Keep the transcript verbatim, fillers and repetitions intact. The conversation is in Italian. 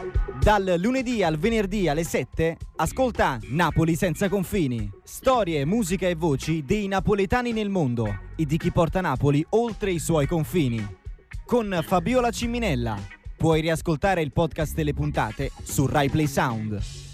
Dal lunedì al venerdì alle sette, ascolta Napoli senza confini. Storie, musica e voci dei napoletani nel mondo e di chi porta Napoli oltre i suoi confini. Con Fabiola Ciminella. Puoi riascoltare il podcast e le puntate su Rai Play Sound.